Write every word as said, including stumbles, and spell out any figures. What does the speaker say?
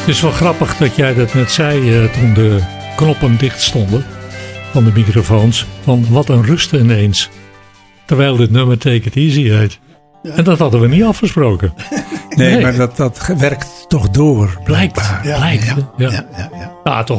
Het is wel grappig dat jij dat net zei uh, toen de knoppen dicht stonden van de microfoons. Van wat een rust ineens. Terwijl dit nummer Take It Easy heet. Ja. En dat hadden we niet afgesproken. Nee, nee. maar dat, dat werkt toch door. Blijkt. Ja, blijkt. Ja, ja. Ja, ja, ja. Ja, toch